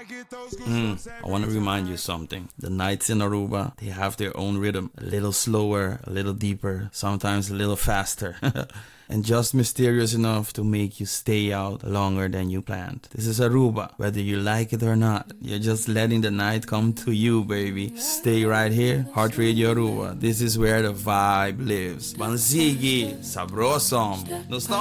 I want to remind you something. The nights in Aruba, they have their own rhythm. A little slower, a little deeper, sometimes a little faster. And just mysterious enough to make you stay out longer than you planned. This is Aruba. Whether you like it or not, you're just letting the night come to you, baby. Stay right here. Heart Radio Aruba. This is where the vibe lives. Banzigi, sabrosom.